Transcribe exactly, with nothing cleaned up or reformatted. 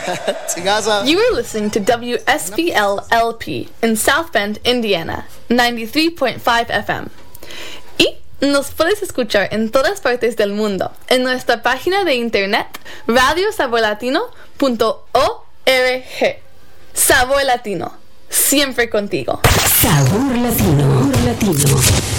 You are listening to W S B L L P in South Bend, Indiana, ninety-three point five F M. Y nos puedes escuchar en todas partes del mundo en nuestra página de internet radio sabor latino punto org. Sabor Latino, siempre contigo. Sabor Latino, Latino.